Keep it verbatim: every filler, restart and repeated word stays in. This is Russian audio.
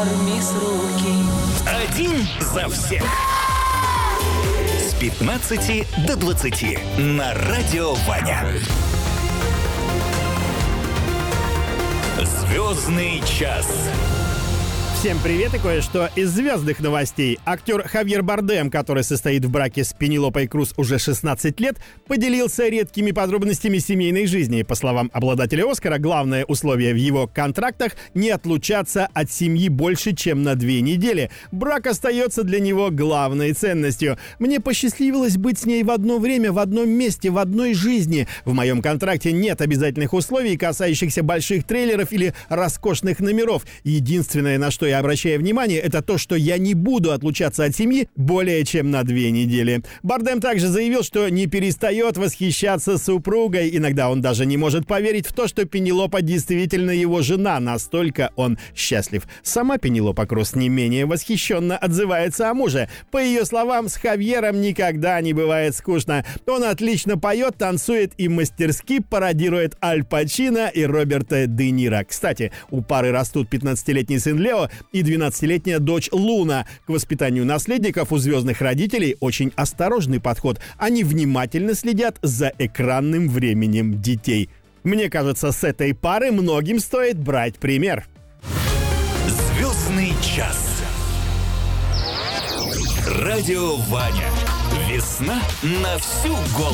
Один за всех. С пятнадцати до двадцати на Радио Ваня. Звездный час. Всем привет и кое-что из звездных новостей. Актер Хавьер Бардем, который состоит в браке с Пенелопой Круз уже шестнадцать лет, поделился редкими подробностями семейной жизни. По словам обладателя Оскара, главное условие в его контрактах – не отлучаться от семьи больше, чем на две недели. Брак остается для него главной ценностью. «Мне посчастливилось быть с ней в одно время, в одном месте, в одной жизни. В моем контракте нет обязательных условий, касающихся больших трейлеров или роскошных номеров. Единственное, на что я обращаю внимание, это то, что я не буду отлучаться от семьи более чем на две недели». Бардем также заявил, что не перестает восхищаться супругой. Иногда он даже не может поверить в то, что Пенелопа действительно его жена. Настолько он счастлив. Сама Пенелопа Круз не менее восхищенно отзывается о муже. По ее словам, с Хавьером никогда не бывает скучно. Он отлично поет, танцует и мастерски пародирует Аль Пачино и Роберта Де Ниро. Кстати, у пары растут пятнадцатилетний сын Лео и двенадцатилетняя дочь Луна. К воспитанию наследников у звездных родителей очень осторожный подход. Они внимательно следят за экранным временем детей. Мне кажется, с этой пары многим стоит брать пример. Звездный час. Радио Ваня. Весна на всю голову.